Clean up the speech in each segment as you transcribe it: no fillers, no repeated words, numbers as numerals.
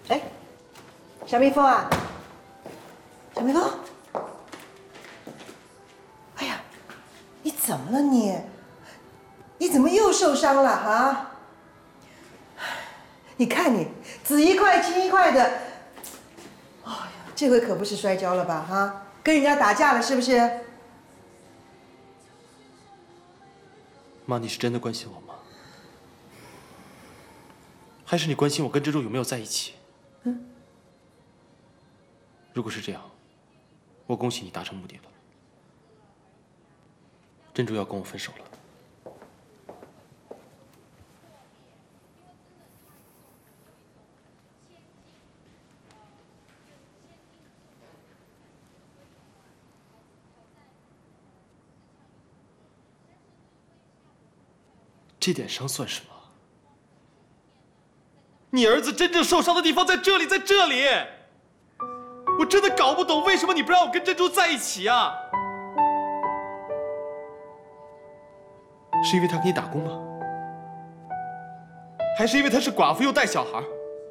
哎，小蜜蜂啊，小蜜蜂，哎呀，你怎么了你？你怎么又受伤了哈？你看你紫一块青一块的，哎呀，这回可不是摔跤了吧哈？跟人家打架了是不是？ 妈，你是真的关心我吗？还是你关心我跟珍珠有没有在一起？ 嗯。 如果是这样，我恭喜你达成目的了。珍珠要跟我分手了。这点伤算什么？你儿子真正受伤的地方在这里，在这里！我真的搞不懂为什么你不让我跟珍珠在一起啊？是因为他给你打工吗？还是因为他是寡妇又带小孩？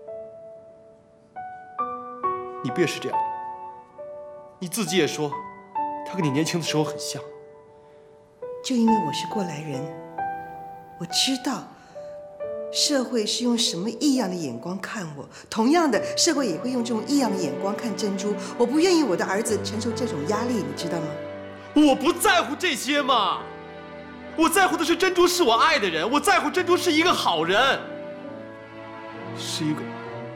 你不也是这样吗？你自己也说，他跟你年轻的时候很像。 就因为我是过来人，我知道社会是用什么异样的眼光看我，同样的，社会也会用这种异样的眼光看珍珠。我不愿意我的儿子承受这种压力，你知道吗？ 我不在乎这些嘛，我在乎的是珍珠是我爱的人，我在乎珍珠是一个好人，是一个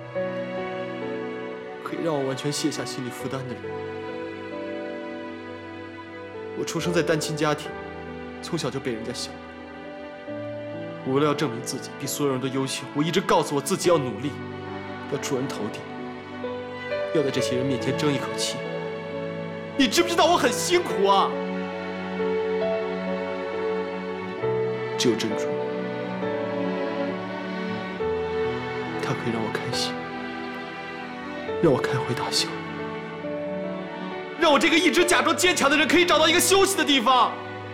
可以让我完全卸下心理负担的人。我出生在单亲家庭，从小就被人家笑。我为了要证明自己比所有人都优秀，我一直告诉我自己要努力，要出人头地，要在这些人面前争一口气。你知不知道我很辛苦啊？只有珍珠，她可以让我开心，让我开怀大笑，让我这个一直假装坚强的人可以找到一个休息的地方。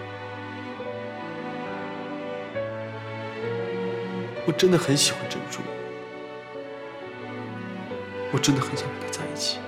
我真的很喜欢珍珠，我真的很想跟她在一起。